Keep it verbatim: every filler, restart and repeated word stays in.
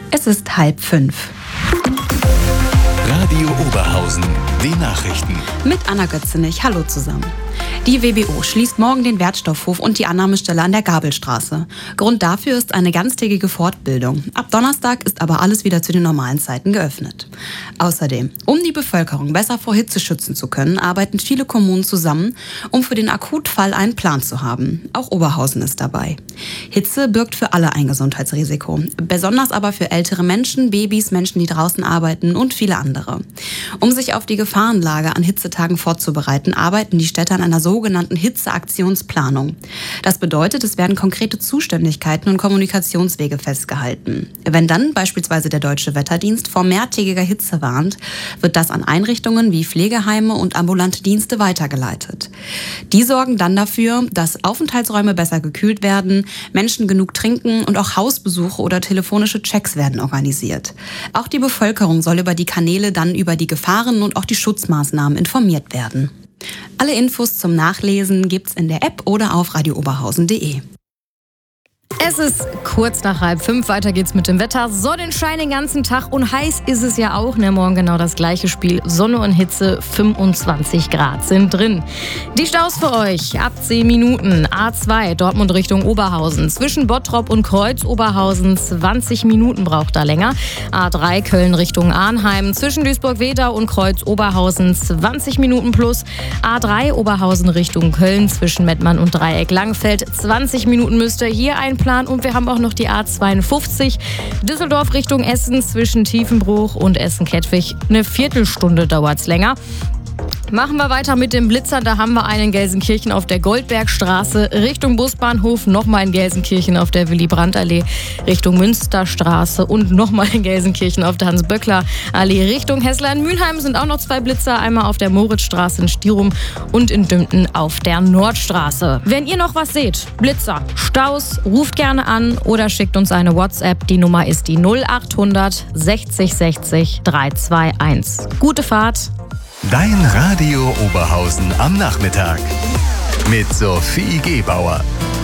Es ist halb fünf. Radio Oberhausen, die Nachrichten. Mit Anna Götzenich. Hallo zusammen. Die W B O schließt morgen den Wertstoffhof und die Annahmestelle an der Gabelstraße. Grund dafür ist eine ganztägige Fortbildung. Ab Donnerstag ist aber alles wieder zu den normalen Zeiten geöffnet. Außerdem, um die Bevölkerung besser vor Hitze schützen zu können, arbeiten viele Kommunen zusammen, um für den Akutfall einen Plan zu haben. Auch Oberhausen ist dabei. Hitze birgt für alle ein Gesundheitsrisiko. Besonders aber für ältere Menschen, Babys, Menschen, die draußen arbeiten und viele andere. Um sich auf die Gefahrenlage an Hitzetagen vorzubereiten, arbeiten die Städte an einer sogenannten Hitzeaktionsplanung. Das bedeutet, es werden konkrete Zuständigkeiten und Kommunikationswege festgehalten. Wenn dann beispielsweise der Deutsche Wetterdienst vor mehrtägiger Hitze warnt, wird das an Einrichtungen wie Pflegeheime und ambulante Dienste weitergeleitet. Die sorgen dann dafür, dass Aufenthaltsräume besser gekühlt werden, Menschen genug trinken und auch Hausbesuche oder telefonische Checks werden organisiert. Auch die Bevölkerung soll über die Kanäle dann über die Gefahren und auch die Schutzmaßnahmen informiert werden. Alle Infos zum Nachlesen gibt's in der App oder auf radio oberhausen punkt de. Es ist kurz nach halb fünf, weiter geht's mit dem Wetter. Sonnenschein den ganzen Tag und heiß ist es ja auch. Ne, morgen genau das gleiche Spiel. Sonne und Hitze, fünfundzwanzig Grad sind drin. Die Staus für euch ab zehn Minuten. A zwei, Dortmund Richtung Oberhausen. Zwischen Bottrop und Kreuz Oberhausen, zwanzig Minuten braucht da länger. A drei, Köln Richtung Arnheim. Zwischen Duisburg-Wedau und Kreuz Oberhausen, zwanzig Minuten plus. A drei, Oberhausen Richtung Köln. Zwischen Mettmann und Dreieck Langfeld, zwanzig Minuten müsste hier ein Plan. Und wir haben auch noch die A zweiundfünfzig, Düsseldorf Richtung Essen zwischen Tiefenbruch und Essen-Kettwig. Eine Viertelstunde dauert es länger. Machen wir weiter mit dem Blitzer. Da haben wir einen in Gelsenkirchen auf der Goldbergstraße Richtung Busbahnhof, nochmal in Gelsenkirchen auf der Willy-Brandt-Allee Richtung Münsterstraße und nochmal in Gelsenkirchen auf der Hans-Böckler-Allee Richtung Hessler. In Mülheim sind auch noch zwei Blitzer, einmal auf der Moritzstraße in Stirum und in Dümpten auf der Nordstraße. Wenn ihr noch was seht, Blitzer, Staus, ruft gerne an oder schickt uns eine WhatsApp. Die Nummer ist die null achthundert sechzig sechzig dreihunderteinundzwanzig. Gute Fahrt! Dein Radio Oberhausen am Nachmittag mit Sophie Gebauer.